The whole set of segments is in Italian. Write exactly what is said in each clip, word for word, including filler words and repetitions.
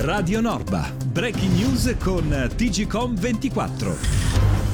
Radio Norba, breaking news con T G Com ventiquattro.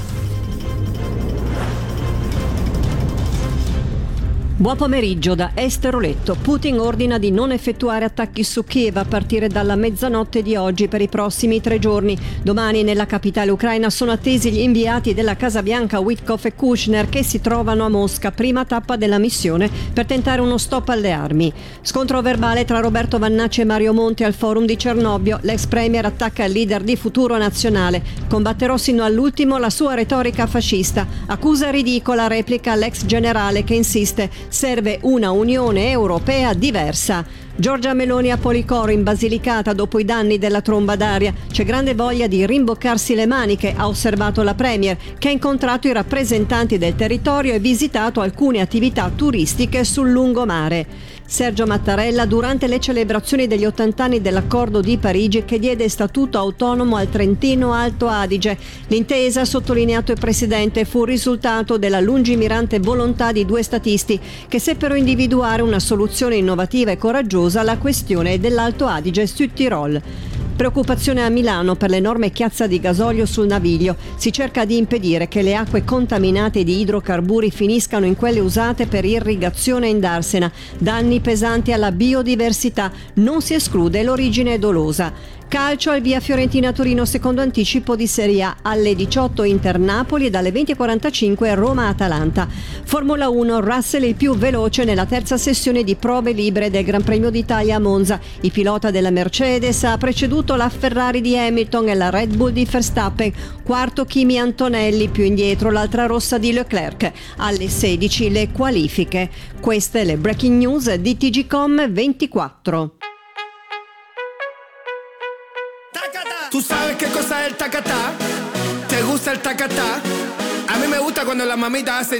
Buon pomeriggio da Esteroletto. Putin ordina di non effettuare attacchi su Kiev a partire dalla mezzanotte di oggi per i prossimi tre giorni. Domani nella capitale ucraina sono attesi gli inviati della Casa Bianca Witkoff e Kushner che si trovano a Mosca, prima tappa della missione per tentare uno stop alle armi. Scontro verbale tra Roberto Vannacci e Mario Monti al forum di Cernobbio. L'ex premier attacca il leader di Futuro Nazionale. Combatterò sino all'ultimo la sua retorica fascista. Accusa ridicola, replica l'ex generale che insiste. Serve una Unione Europea diversa. Giorgia Meloni a Policoro in Basilicata dopo i danni della tromba d'aria. C'è grande voglia di rimboccarsi le maniche, ha osservato la Premier, che ha incontrato i rappresentanti del territorio e visitato alcune attività turistiche sul lungomare. Sergio Mattarella durante le celebrazioni degli ottanta anni dell'accordo di Parigi che diede statuto autonomo al Trentino Alto Adige. L'intesa, ha sottolineato il Presidente, fu il risultato della lungimirante volontà di due statisti che seppero individuare una soluzione innovativa e coraggiosa alla questione dell'Alto Adige-Südtirol. Preoccupazione a Milano per l'enorme chiazza di gasolio sul Naviglio. Si cerca di impedire che le acque contaminate di idrocarburi finiscano in quelle usate per irrigazione in Darsena. Danni pesanti alla biodiversità. Non si esclude l'origine dolosa. Calcio al via Fiorentina-Torino, secondo anticipo di Serie A, alle diciotto Inter-Napoli e dalle venti e quarantacinque Roma-Atalanta. Formula uno, Russell il più veloce nella terza sessione di prove libere del Gran Premio d'Italia a Monza. Il pilota della Mercedes ha preceduto la Ferrari di Hamilton e la Red Bull di Verstappen. Quarto Kimi Antonelli, più indietro l'altra rossa di Leclerc. Alle sedici le qualifiche. Queste le breaking news di T G Com ventiquattro. ¿Tú sabes qué cosa es el tacatá? ¿Te gusta el tacatá? A mí me gusta cuando las mamitas hacen